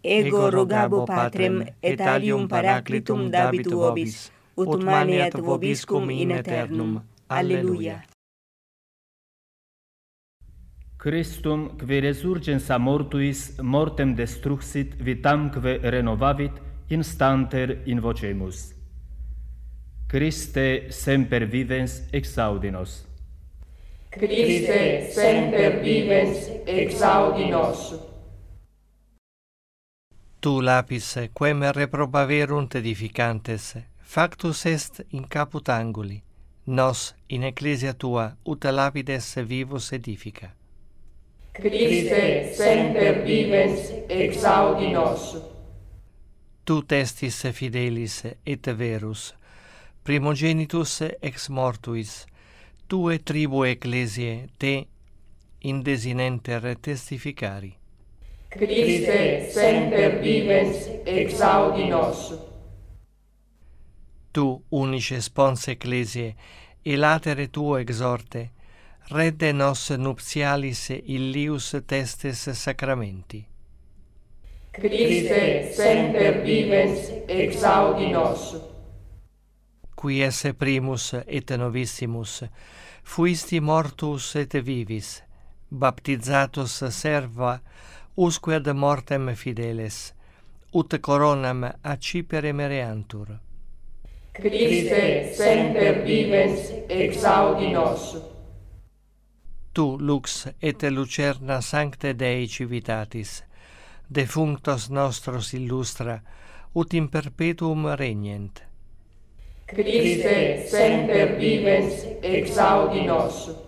ego rogabo Patrem, et alium Paraclitum dabit vobis, ut maneat vobiscum in aeternum. Alleluia. Christum, qui resurgens a mortuis, mortem destruxit, vitamque renovavit, instanter invocemus. Christe semper vivens exaudi nos. Christe semper vivens exaudi nos. Tu lapis, quem reprobaverunt edificantes, factus est in caput anguli, nos in ecclesia tua ut lapides vivus edifica. Christe semper vivens exaudi nos. Tu testis fidelis et verus, primogenitus ex mortuis, tue tribu ecclesiae te in desinenter testificari. Christe semper vivens exaudi nos. Tu unice spons ecclesiae, e latere tuo exorte, redde nos nuptialis illius testes sacramenti. Christe semper vivens exaudi nos. Qui esse primus et novissimus, fuisti mortus et vivis, baptizatus serva, usque ad mortem fideles, ut coronam accipere mereantur. Christe semper vivens exaudi nos. Tu lux et lucerna sancte Dei civitatis, defunctos nostros illustra, ut in perpetuum regnent. Christe semper vivens exaudi nos.